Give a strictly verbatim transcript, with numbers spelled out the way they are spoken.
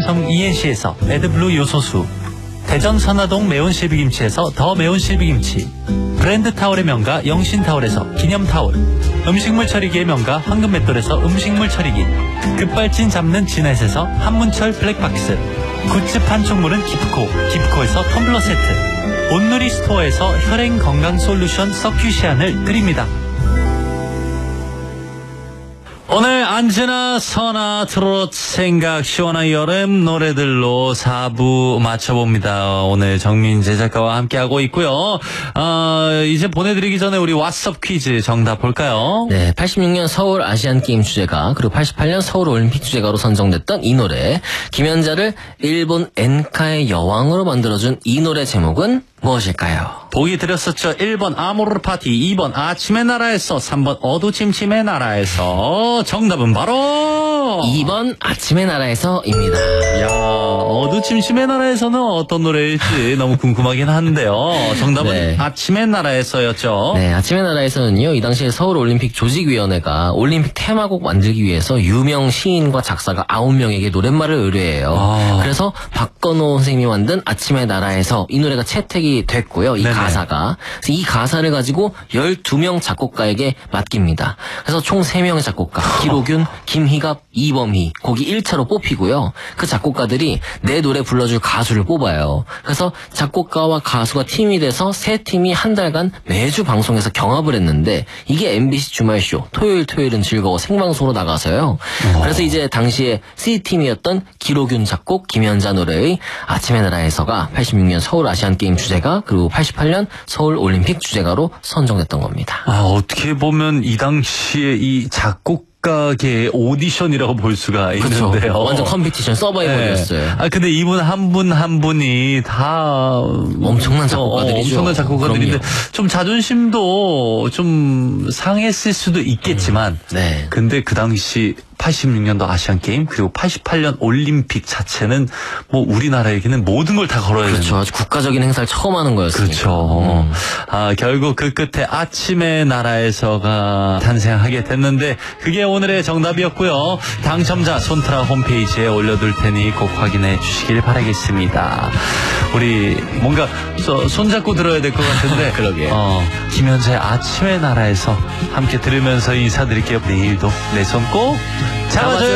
전통 이엔씨에서 레드블루 요소수, 대전 선화동 매운 실비김치에서 더 매운 실비김치, 브랜드 타월의 명가 영신타월에서 기념타월, 음식물 처리기의 명가 황금맷돌에서 음식물 처리기, 급발진 잡는 진햇에서 한문철 블랙박스, 굿즈 판촉물은 기프코, 기프코에서 텀블러 세트, 온누리 스토어에서 혈행 건강 솔루션 서큐시안을 드립니다. 오늘 안즈나 선아 트롯 생각 시원한 여름 노래들로 사 부 맞춰봅니다. 오늘 정민재 작가와 함께하고 있고요. 어, 이제 보내드리기 전에 우리 왓썹 퀴즈 정답 볼까요? 네, 팔십육 년 서울 아시안게임 주제가 그리고 팔십팔 년 서울 올림픽 주제가로 선정됐던 이 노래, 김연자를 일본 엔카의 여왕으로 만들어준 이 노래 제목은 무엇일까요? 보기 드렸었죠. 일 번 아모르 파티, 이 번 아침의 나라에서, 삼 번 어두침침의 나라에서. 정답은 바로 이 번 아침의 나라에서입니다. 야, 어두침침의 나라에서는 어떤 노래일지 너무 궁금하긴 한데요. 정답은 네. 아침의 나라에서였죠. 네, 아침의 나라에서는요, 이 당시에 서울올림픽 조직위원회가 올림픽 테마곡 만들기 위해서 유명 시인과 작사가 아홉 명에게 노랫말을 의뢰해요. 아. 그래서 박건호 선생님이 만든 아침의 나라에서 이 노래가 채택이 됐고요. 이 네네. 가사가. 그래서 이 가사를 가지고 열두 명 작곡가에게 맡깁니다. 그래서 총 세 명의 작곡가, 기로균, 김희갑, 이범희, 거기 일 차로 뽑히고요. 그 작곡가들이 내 노래 불러줄 가수를 뽑아요. 그래서 작곡가와 가수가 팀이 돼서 세 팀이 한 달간 매주 방송에서 경합을 했는데, 이게 엠비씨 주말쇼 토요일 토요일은 즐거워 생방송으로 나가서요. 오. 그래서 이제 당시에 C팀이었던 기로균 작곡, 김연자 노래의 아침의 나라에서가 팔십육 년 서울 아시안게임 주제가 그리고 팔십팔 년 서울 올림픽 주제가로 선정됐던 겁니다. 아, 어떻게 보면 이 당시에 이 작곡가계의 오디션이라고 볼 수가 있는데요. 그렇죠. 완전 컴피티션 서바이벌이었어요. 네. 아, 근데 이분 한 분 한 분이 다 엄청난 작곡가들이죠. 어, 엄청난 작곡가들인데 그럼요. 좀 자존심도 좀 상했을 수도 있겠지만 음, 네. 근데 그 당시 팔십육 년도 아시안게임 그리고 팔십팔 년 올림픽 자체는 뭐 우리나라에게는 모든 걸 다 걸어야 되는. 그렇죠. 아주 국가적인 행사를 처음 하는 거였으니까. 그렇죠. 음. 아, 결국 그 끝에 아침의 나라에서가 탄생하게 됐는데 그게 오늘의 정답이었고요. 당첨자 손트라 홈페이지에 올려둘 테니 꼭 확인해 주시길 바라겠습니다. 우리 뭔가 저, 손잡고 들어야 될 것 같은데 그러게요. 어, 김현자의 아침의 나라에서 함께 들으면서 인사드릴게요. 내일도 내 손 꼭 잡아줘요.